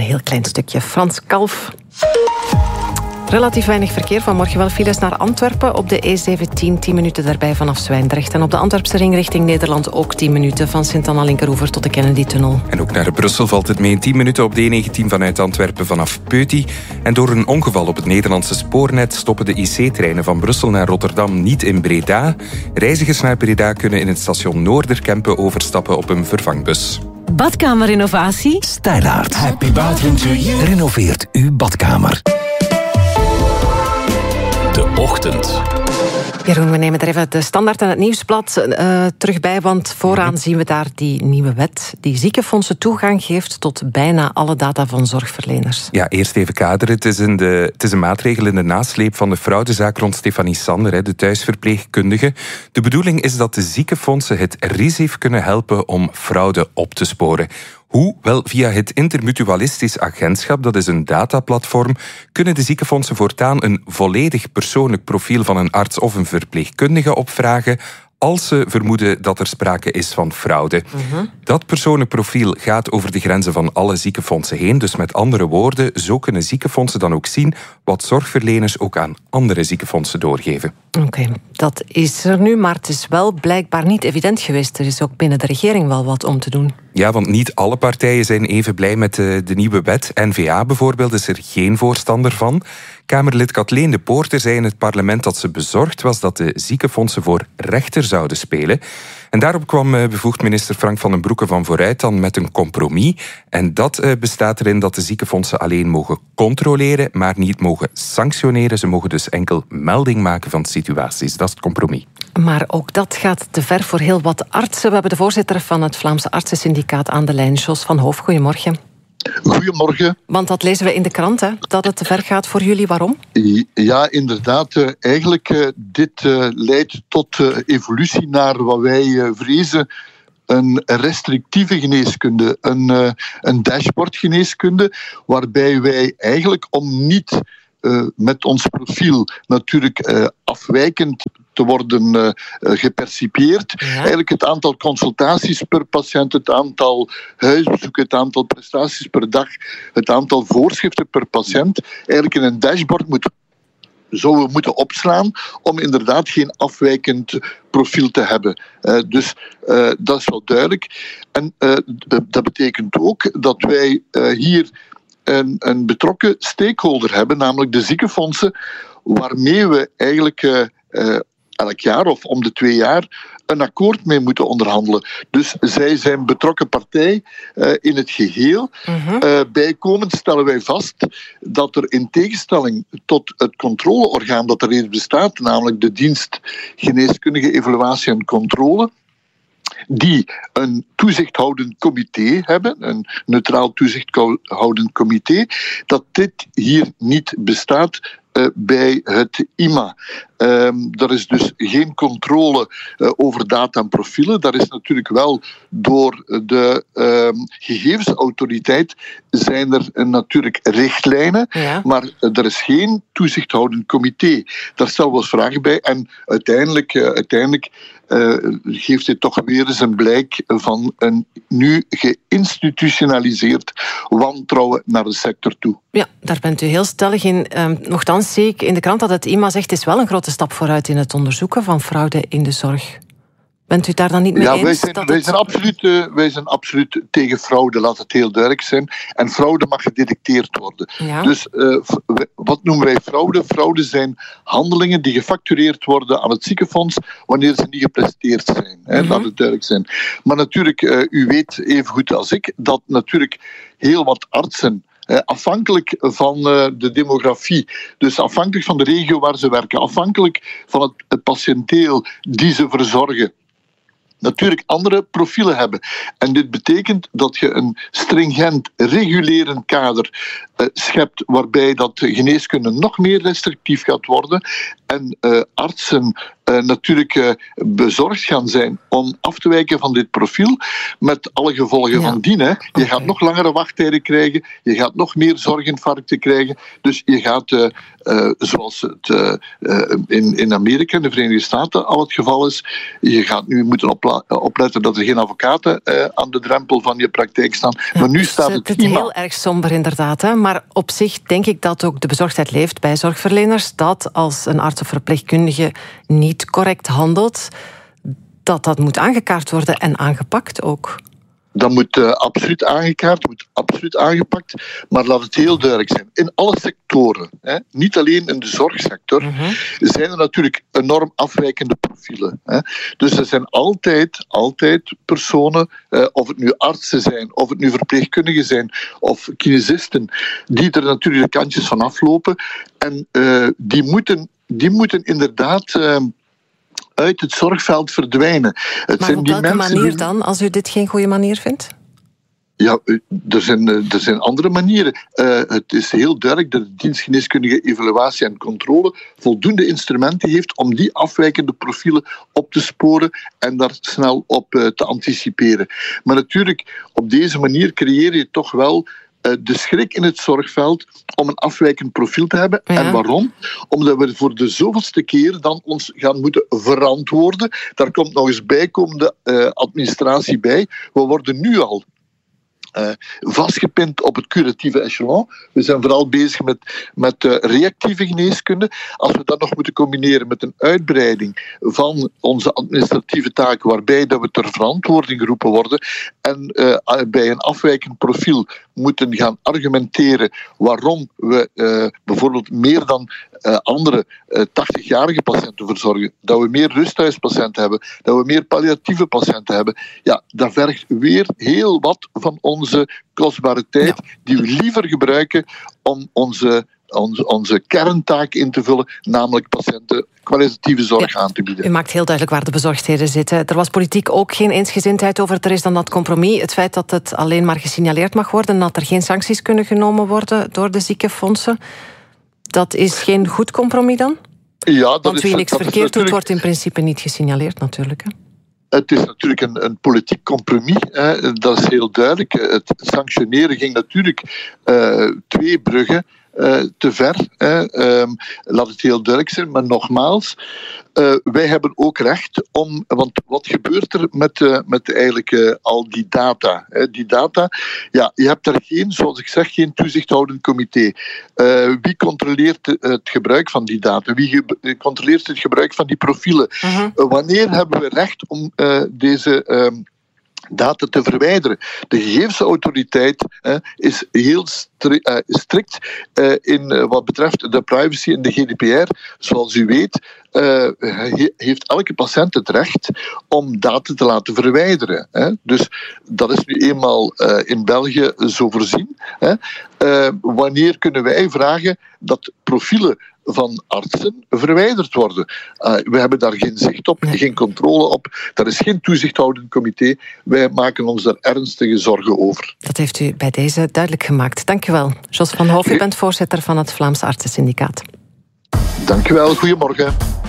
heel klein stukje. Frans Kalf. Relatief weinig verkeer. Vanmorgen wel files naar Antwerpen. Op de E17 10 minuten daarbij vanaf Zwijndrecht. En op de Antwerpse ring richting Nederland ook 10 minuten. Van Sint-Anna-Linkeroever tot de Kennedy-tunnel. En ook naar Brussel valt het mee 10 minuten op de E19 vanuit Antwerpen vanaf Peuty. En door een ongeval op het Nederlandse spoornet stoppen de IC-treinen van Brussel naar Rotterdam niet in Breda. Reizigers naar Breda kunnen in het station Noorderkempen overstappen op een vervangbus. Badkamerinnovatie? Stijlaard. Happy bathroom to you. Renoveert uw badkamer. De ochtend. Jeroen, we nemen er even de Standaard en het Nieuwsblad terug bij, want vooraan zien we daar die nieuwe wet die ziekenfondsen toegang geeft tot bijna alle data van zorgverleners. Ja, eerst even kaderen. Het is een maatregel in de nasleep van de fraudezaak rond Stefanie Sander, de thuisverpleegkundige. De bedoeling is dat de ziekenfondsen het RISIF kunnen helpen om fraude op te sporen. Hoe? Wel, via het Intermutualistisch Agentschap, dat is een dataplatform, kunnen de ziekenfondsen voortaan een volledig persoonlijk profiel van een arts of een verpleegkundige opvragen als ze vermoeden dat er sprake is van fraude. Dat persoonlijk profiel gaat over de grenzen van alle ziekenfondsen heen. Dus met andere woorden, zo kunnen ziekenfondsen dan ook zien wat zorgverleners ook aan andere ziekenfondsen doorgeven. Oké, dat is er nu, maar het is wel blijkbaar niet evident geweest. Er is ook binnen de regering wel wat om te doen. Ja, want niet alle partijen zijn even blij met de nieuwe wet. N-VA bijvoorbeeld is er geen voorstander van. Kamerlid Kathleen de Poorter zei in het parlement dat ze bezorgd was dat de ziekenfondsen voor rechter zouden spelen. En daarop kwam bevoegd minister Frank van den Broeke van Vooruit dan met een compromis. En dat bestaat erin dat de ziekenfondsen alleen mogen controleren, maar niet mogen sanctioneren. Ze mogen dus enkel melding maken van situaties. Dat is het compromis. Maar ook dat gaat te ver voor heel wat artsen. We hebben de voorzitter van het Vlaamse Artsensyndicaat aan de lijn, Jos van Hoof. Goedemorgen. Goedemorgen. Want dat lezen we in de krant, hè, dat het te ver gaat voor jullie. Waarom? Ja, inderdaad. Eigenlijk, dit leidt tot evolutie naar wat wij vrezen een restrictieve geneeskunde, een dashboardgeneeskunde, waarbij wij eigenlijk om niet met ons profiel natuurlijk afwijkend te worden gepercipieerd. Ja. Eigenlijk het aantal consultaties per patiënt, het aantal huisbezoeken, het aantal prestaties per dag, het aantal voorschriften per patiënt, eigenlijk in een dashboard zouden we moeten opslaan om inderdaad geen afwijkend profiel te hebben. Dus dat is wel duidelijk. En dat betekent ook dat wij hier een betrokken stakeholder hebben, namelijk de ziekenfondsen, waarmee we eigenlijk elk jaar of om de 2 jaar een akkoord mee moeten onderhandelen. Dus zij zijn betrokken partij in het geheel. Bijkomend stellen wij vast dat er in tegenstelling tot het controleorgaan dat er reeds bestaat, namelijk de dienst Geneeskundige Evaluatie en Controle, die een toezichthoudend comité hebben, een neutraal toezichthoudend comité, dat dit hier niet bestaat bij het IMA. Er is dus geen controle over data en profielen. Daar is natuurlijk wel door de gegevensautoriteit zijn er natuurlijk richtlijnen, maar er is geen toezichthoudend comité. Daar stellen we ons vragen bij en uiteindelijk geeft dit toch weer eens een blijk van een nu geïnstitutionaliseerd wantrouwen naar de sector toe. Ja, daar bent u heel stellig in. Nochtans zie ik in de krant dat het IMA zegt, het is wel een grote stap vooruit in het onderzoeken van fraude in de zorg. Bent u daar dan niet mee eens? Wij zijn absoluut tegen fraude, laat het heel duidelijk zijn. En fraude mag gedetecteerd worden. Ja. Dus wat noemen wij fraude? Fraude zijn handelingen die gefactureerd worden aan het ziekenfonds wanneer ze niet gepresteerd zijn. Laat het duidelijk zijn. Maar natuurlijk, u weet even goed als ik, dat natuurlijk heel wat artsen, afhankelijk van de demografie, dus afhankelijk van de regio waar ze werken, afhankelijk van het patiënteel die ze verzorgen, natuurlijk andere profielen hebben. En dit betekent dat je een stringent regulerend kader schept waarbij dat geneeskunde nog meer restrictief gaat worden en artsen natuurlijk bezorgd gaan zijn om af te wijken van dit profiel, met alle gevolgen van dien. Hè. Je gaat nog langere wachttijden krijgen, je gaat nog meer zorginfarcten krijgen, dus je gaat, zoals het in Amerika, in de Verenigde Staten al het geval is, je gaat nu moeten opletten dat er geen advocaten aan de drempel van je praktijk staan. Maar nu staat het heel erg somber inderdaad, hè? Maar op zich denk ik dat ook de bezorgdheid leeft bij zorgverleners, dat als een arts of verpleegkundige niet correct handelt, dat moet aangekaart worden en aangepakt ook. Dat moet absoluut aangekaart, moet absoluut aangepakt. Maar laat het heel duidelijk zijn. In alle sectoren, niet alleen in de zorgsector, zijn er natuurlijk enorm afwijkende profielen. Dus er zijn altijd personen, of het nu artsen zijn, of het nu verpleegkundigen zijn, of kinesisten, die er natuurlijk de kantjes van aflopen. En die moeten inderdaad uit het zorgveld verdwijnen. Maar op welke manier dan, als u dit geen goede manier vindt? Ja, er zijn andere manieren. Het is heel duidelijk dat de dienstgeneeskundige evaluatie en controle voldoende instrumenten heeft om die afwijkende profielen op te sporen en daar snel op te anticiperen. Maar natuurlijk, op deze manier creëer je toch wel de schrik in het zorgveld om een afwijkend profiel te hebben. Ja. En waarom? Omdat we voor de zoveelste keer dan ons gaan moeten verantwoorden. Daar komt nog eens bijkomende administratie bij. We worden nu al vastgepind op het curatieve echelon. We zijn vooral bezig met reactieve geneeskunde. Als we dat nog moeten combineren met een uitbreiding van onze administratieve taken, waarbij dat we ter verantwoording geroepen worden en bij een afwijkend profiel moeten gaan argumenteren waarom we bijvoorbeeld meer dan andere 80-jarige patiënten verzorgen, dat we meer rusthuispatiënten hebben, dat we meer palliatieve patiënten hebben, ja, dat vergt weer heel wat van onze kostbare tijd, die we liever gebruiken om onze kerntaak in te vullen, namelijk patiënten kwalitatieve zorg aan te bieden. U maakt heel duidelijk waar de bezorgdheden zitten. Er was politiek ook geen eensgezindheid over. Er is dan dat compromis, het feit dat het alleen maar gesignaleerd mag worden en dat er geen sancties kunnen genomen worden door de ziekenfondsen. Dat is geen goed compromis dan? Ja, want wie niks verkeerd doet, wordt in principe niet gesignaleerd natuurlijk. Hè? Het is natuurlijk een politiek compromis, dat is heel duidelijk. Het sanctioneren ging natuurlijk 2 bruggen te ver. Laat het heel duidelijk zijn, maar nogmaals, wij hebben ook recht om, want wat gebeurt er met eigenlijk al die data? Die data, ja, je hebt er zoals ik zeg, geen toezichthoudend comité. Wie controleert het gebruik van die data? Wie controleert het gebruik van die profielen? Wanneer hebben we recht om deze data te verwijderen? De gegevensautoriteit is heel strikt in wat betreft de privacy en de GDPR. Zoals u weet, heeft elke patiënt het recht om data te laten verwijderen. Dus dat is nu eenmaal in België zo voorzien. Wanneer kunnen wij vragen dat profielen van artsen verwijderd worden? We hebben daar geen zicht op, geen controle op. Er is geen toezichthoudend comité. Wij maken ons daar ernstige zorgen over. Dat heeft u bij deze duidelijk gemaakt. Dank u wel. Jos van Hoof, u bent voorzitter van het Vlaams Artsensyndicaat. Dank u wel. Goedemorgen.